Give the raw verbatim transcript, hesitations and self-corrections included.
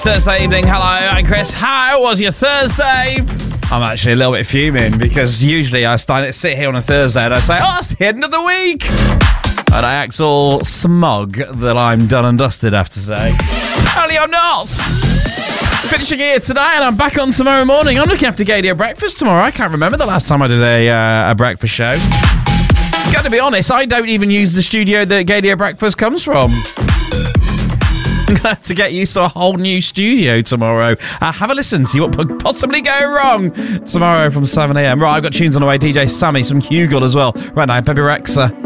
Thursday evening, hello, I'm Chris. How was your Thursday? I'm actually a little bit fuming because usually I stand, sit here on a Thursday and I say, oh, it's the end of the week. And I act all smug that I'm done and dusted after today. Only I'm not. Finishing here today and I'm back on tomorrow morning. I'm looking after Gadio Breakfast tomorrow. I can't remember the last time I did a, uh, a breakfast show. Got to be honest, I don't even use the studio that Gadio Breakfast comes from. I'm going to have to get used to a whole new studio tomorrow. Uh, have a listen, see what could possibly go wrong tomorrow from seven a.m. Right, I've got tunes on the way. D J Sammy, some Hugel as well. Right now, Baby Rexa.